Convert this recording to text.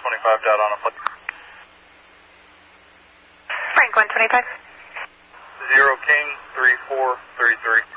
125 dot on a plate. Frank 125. 0 King 3433.